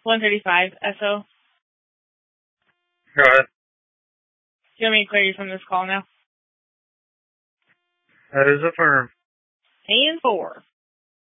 135 SO. Go ahead. Do you want me to clear you from this call now? That is affirmed. And 4.